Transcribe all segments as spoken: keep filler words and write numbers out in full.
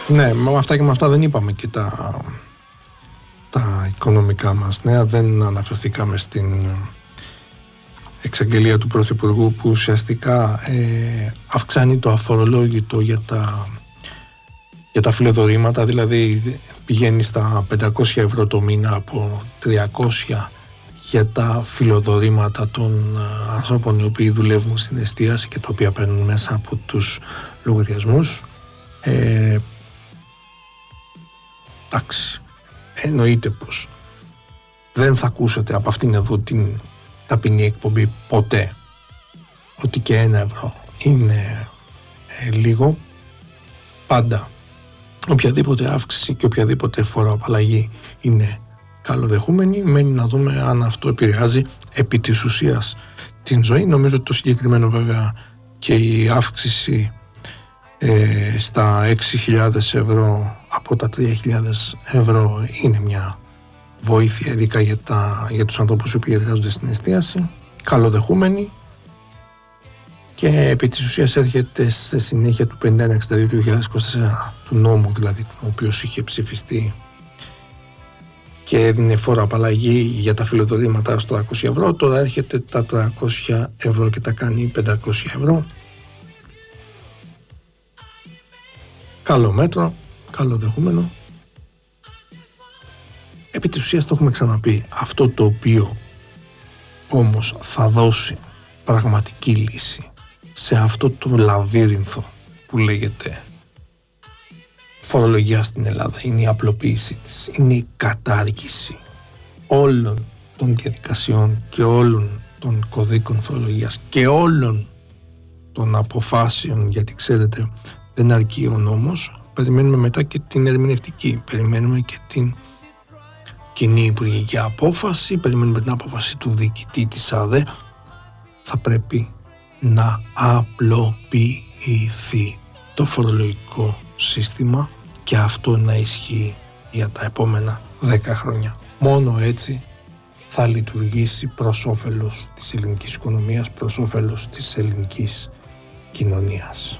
Ναι, με αυτά και με αυτά δεν είπαμε και τα, τα οικονομικά μας νέα. Δεν αναφερθήκαμε στην εξαγγελία του Πρωθυπουργού που ουσιαστικά ε, αυξάνει το αφορολόγητο για τα, για τα φιλοδορήματα, δηλαδή πηγαίνει στα πεντακόσια ευρώ το μήνα από τριακόσια για τα φιλοδορήματα των ανθρώπων οι οποίοι δουλεύουν στην εστίαση και τα οποία παίρνουν μέσα από τους λογαριασμούς. Ε, εντάξει, εννοείται πως δεν θα ακούσετε από αυτήν εδώ την ταπεινή εκπομπή ποτέ ότι και ένα ευρώ είναι ε, λίγο. Πάντα οποιαδήποτε αύξηση και οποιαδήποτε φοροαπαλλαγή είναι καλοδεχούμενη. Μένει να δούμε αν αυτό επηρεάζει επί της ουσίας την ζωή. Νομίζω ότι το συγκεκριμένο βέβαια και η αύξηση ε, στα έξι χιλιάδες ευρώ από τα τρία χιλιάδες ευρώ είναι μια βοήθεια, ειδικά για, τα, για τους ανθρώπους που εργάζονται στην εστίαση, καλοδεχούμενη, και επί της ουσίας έρχεται σε συνέχεια του πενήντα ένα εξήντα δύο του δύο χιλιάδες είκοσι τέσσερα, του νόμου δηλαδή, ο οποίος είχε ψηφιστεί και έδινε φόρο απαλλαγή για τα φιλοδορήματα στο τριακόσια ευρώ. Τώρα έρχεται τα τριακόσια ευρώ και τα κάνει πεντακόσια ευρώ. Καλό μέτρο, καλοδεχούμενο. Επί της ουσίας το έχουμε ξαναπεί, αυτό το οποίο όμως θα δώσει πραγματική λύση σε αυτό το λαβύρινθο που λέγεται φορολογία στην Ελλάδα είναι η απλοποίηση της, είναι η κατάργηση όλων των διαδικασιών και όλων των κωδίκων φορολογίας και όλων των αποφάσεων, γιατί ξέρετε δεν αρκεί ο νόμος, περιμένουμε μετά και την ερμηνευτική, περιμένουμε και την κοινή υπουργική απόφαση, περιμένουμε την απόφαση του διοικητή της ΑΔΕ. Θα πρέπει να απλοποιηθεί το φορολογικό σύστημα και αυτό να ισχύει για τα επόμενα δέκα χρόνια. Μόνο έτσι θα λειτουργήσει προς όφελος της ελληνικής οικονομίας, προς όφελος της ελληνικής κοινωνίας.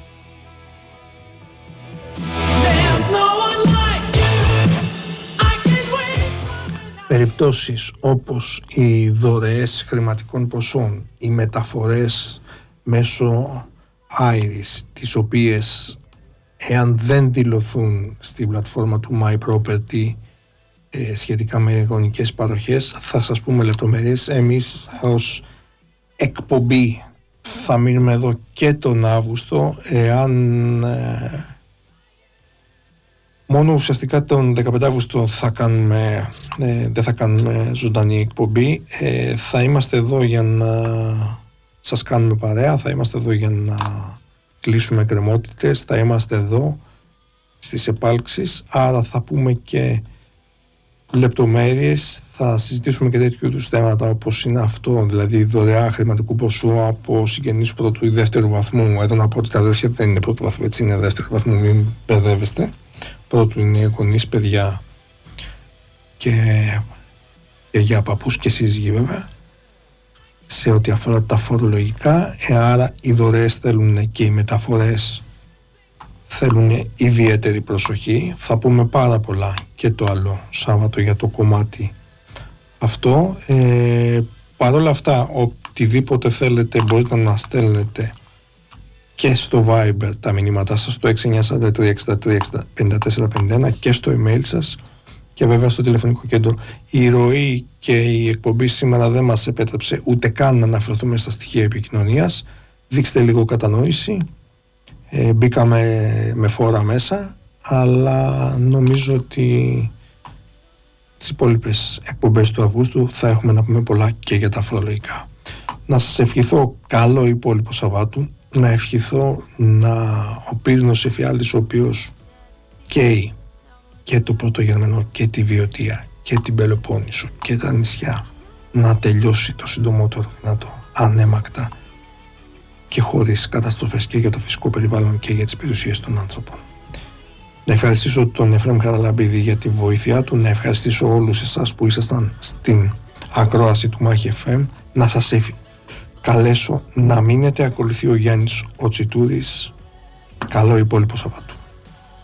Περιπτώσεις όπως οι δωρεές χρηματικών ποσών, οι μεταφορές μέσω Iris, τις οποίες εάν δεν δηλωθούν στην πλατφόρμα του My Property ε, σχετικά με γονικές παροχές, θα σας πούμε λεπτομέρειες. Εμείς ως εκπομπή θα μείνουμε εδώ και τον Αύγουστο, εάν ε, μόνο ουσιαστικά τον δεκαπέντε Αύγουστο θα κάνουμε, ε, δεν θα κάνουμε ζωντανή εκπομπή. Ε, θα είμαστε εδώ για να σας κάνουμε παρέα, θα είμαστε εδώ για να κλείσουμε εκκρεμότητες, θα είμαστε εδώ στις επάλξεις, άρα θα πούμε και λεπτομέρειες, θα συζητήσουμε και τέτοιου είδους θέματα όπως είναι αυτό, δηλαδή δωρεά χρηματικού ποσού από συγγενείς πρώτου ή δεύτερου βαθμού. Εδώ να πω ότι τα αδέρφια δεν είναι πρώτου βαθμού, έτσι είναι δεύτερου βαθμού, μην μπερδεύεστε. Πρώτου είναι γονείς, παιδιά και, και για παππούς και σύζυγοι βέβαια, σε ό,τι αφορά τα φορολογικά. Ε, άρα οι δωρεές θέλουν και οι μεταφορές θέλουν ιδιαίτερη προσοχή. Θα πούμε πάρα πολλά και το άλλο Σάββατο για το κομμάτι αυτό. Ε, Παρ' όλα αυτά, οτιδήποτε θέλετε μπορείτε να στέλνετε και στο Viber τα μηνύματά σας στο έξι εννιά τέσσερα τρία έξι τρία πέντε τέσσερα πέντε ένα και στο email σας και βέβαια στο τηλεφωνικό κέντρο. Η ροή και η εκπομπή σήμερα δεν μας επέτρεψε ούτε καν να αναφερθούμε στα στοιχεία επικοινωνίας. Δείξτε λίγο κατανόηση. Ε, μπήκαμε με φόρα μέσα, αλλά νομίζω ότι τις υπόλοιπες εκπομπές του Αυγούστου θα έχουμε να πούμε πολλά και για τα φορολογικά. Να σας ευχηθώ καλό υπόλοιπο Σαββάτου, να ευχηθώ να ο πύρινος Εφιάλτης, ο οποίος καίει και το Πρωτογερμανό και τη Βιωτία και την Πελοπόννησο και τα νησιά, να τελειώσει το συντομότερο δυνατό, ανέμακτα και χωρίς καταστροφές και για το φυσικό περιβάλλον και για τις περιουσίες των άνθρωπων. Να ευχαριστήσω τον Εφραίμ Χαραλαμπίδη για τη βοήθειά του, να ευχαριστήσω όλους εσάς που ήσασταν στην ακρόαση του Μάχη εφ εμ, να σας εφ... καλέσω να μείνετε. Ακολουθεί ο Γιάννης ο Τσιτούρης. Καλό υπόλοιπο Σαββάτου.